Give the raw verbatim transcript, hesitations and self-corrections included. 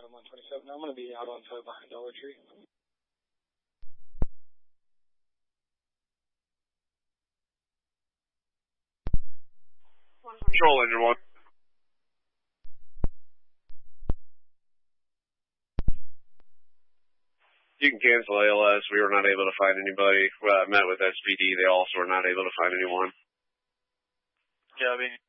I'm on twenty-seven. I'm going to be out on foot behind Dollar Tree. Control engine one. You can cancel A L S. We were not able to find anybody. Well, I met with S P D. They also were not able to find anyone. Yeah, I mean,